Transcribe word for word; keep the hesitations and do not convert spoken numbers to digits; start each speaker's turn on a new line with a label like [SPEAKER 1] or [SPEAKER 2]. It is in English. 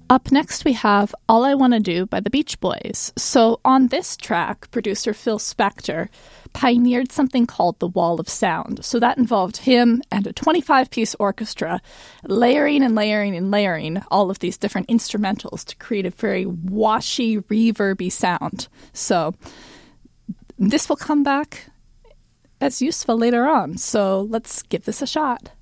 [SPEAKER 1] Up next, we have All I Want to Do by the Beach Boys. So on this track, producer Phil Spector pioneered something called the Wall of Sound. So that involved him and a twenty-five-piece orchestra layering and layering and layering all of these different instrumentals to create a very washy, reverby sound. So this will come back as useful later on. So let's give this a shot.